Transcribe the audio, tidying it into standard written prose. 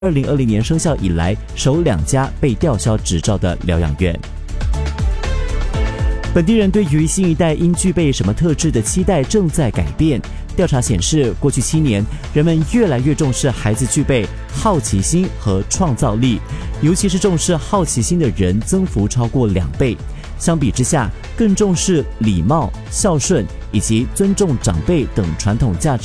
2020年生效以来首2家被吊销执照的疗养院。本地人对于新一代应具备什么特质的期待正在改变。调查显示，过去7年，人们越来越重视孩子具备好奇心和创造力，尤其是重视好奇心的人增幅超过2倍。相比之下，更重视礼貌、孝顺以及尊重长辈等传统价值